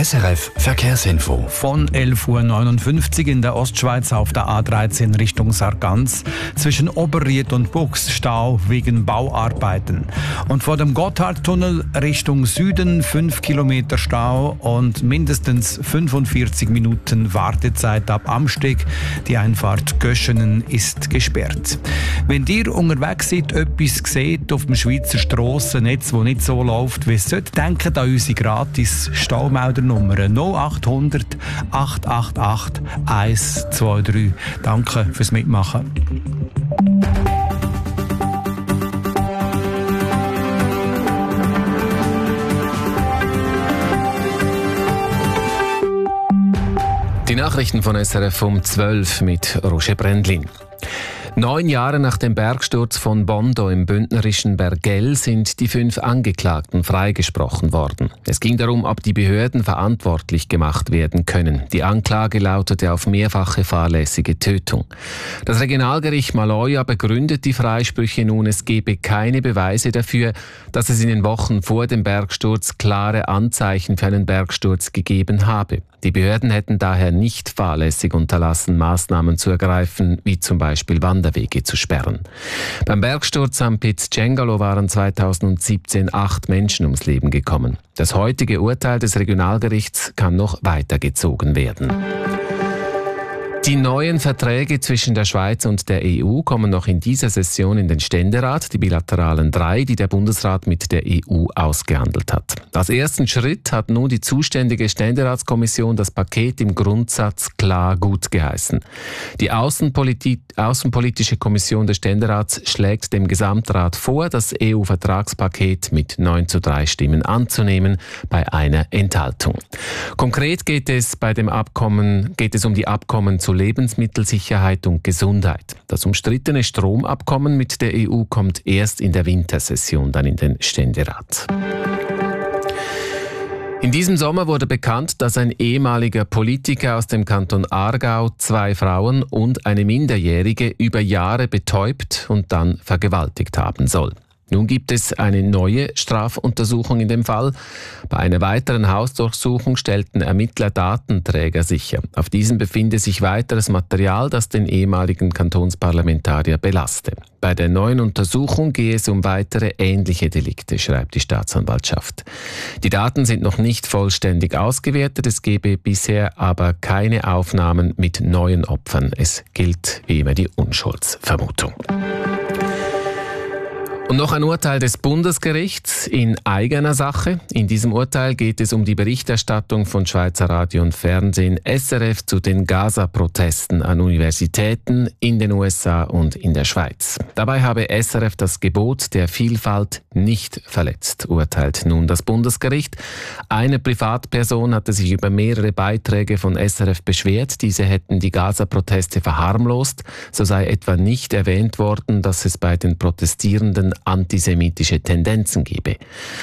SRF Verkehrsinfo. Von 11.59 Uhr in der Ostschweiz auf der A13 Richtung Sargans. Zwischen Oberried und Buchs Stau wegen Bauarbeiten. Und vor dem Gotthardtunnel Richtung Süden 5 Kilometer Stau und mindestens 45 Minuten Wartezeit ab Amsteg. Die Einfahrt Göschenen ist gesperrt. Wenn ihr unterwegs seid, etwas seht auf dem Schweizer Strassennetz, das nicht so läuft, wie es sollte, denkt an unsere gratis Staumeldernummer 0800 888 123. Danke fürs Mitmachen. Die Nachrichten von SRF um 12 mit Roger Brändlin. 9 Jahre nach dem Bergsturz von Bondo im bündnerischen Bergell sind die 5 Angeklagten freigesprochen worden. Es ging darum, ob die Behörden verantwortlich gemacht werden können. Die Anklage lautete auf mehrfache fahrlässige Tötung. Das Regionalgericht Maloja begründet die Freisprüche nun, es gebe keine Beweise dafür, dass es in den Wochen vor dem Bergsturz klare Anzeichen für einen Bergsturz gegeben habe. Die Behörden hätten daher nicht fahrlässig unterlassen, Maßnahmen zu ergreifen, wie zum Beispiel Wanderwege zu sperren. Beim Bergsturz am Piz Cengalo waren 2017 8 Menschen ums Leben gekommen. Das heutige Urteil des Regionalgerichts kann noch weitergezogen werden. Die neuen Verträge zwischen der Schweiz und der EU kommen noch in dieser Session in den Ständerat, die bilateralen 3, die der Bundesrat mit der EU ausgehandelt hat. Als ersten Schritt hat nun die zuständige Ständeratskommission das Paket im Grundsatz klar gutgeheißen. Die Außenpolitische Kommission des Ständerats schlägt dem Gesamtrat vor, das EU-Vertragspaket mit 9:3 Stimmen anzunehmen, bei einer Enthaltung. Konkret geht es um die Abkommen zu Lebensmittelsicherheit und Gesundheit. Das umstrittene Stromabkommen mit der EU kommt erst in der Wintersession dann in den Ständerat. In diesem Sommer wurde bekannt, dass ein ehemaliger Politiker aus dem Kanton Aargau 2 Frauen und eine Minderjährige über Jahre betäubt und dann vergewaltigt haben soll. Nun gibt es eine neue Strafuntersuchung in dem Fall. Bei einer weiteren Hausdurchsuchung stellten Ermittler Datenträger sicher. Auf diesen befinde sich weiteres Material, das den ehemaligen Kantonsparlamentarier belaste. Bei der neuen Untersuchung gehe es um weitere ähnliche Delikte, schreibt die Staatsanwaltschaft. Die Daten sind noch nicht vollständig ausgewertet, es gebe bisher aber keine Aufnahmen mit neuen Opfern. Es gilt wie immer die Unschuldsvermutung. Und noch ein Urteil des Bundesgerichts in eigener Sache. In diesem Urteil geht es um die Berichterstattung von Schweizer Radio und Fernsehen SRF zu den Gaza-Protesten an Universitäten in den USA und in der Schweiz. Dabei habe SRF das Gebot der Vielfalt nicht verletzt, urteilt nun das Bundesgericht. Eine Privatperson hatte sich über mehrere Beiträge von SRF beschwert. Diese hätten die Gaza-Proteste verharmlost. So sei etwa nicht erwähnt worden, dass es bei den Protestierenden antisemitische Tendenzen gebe.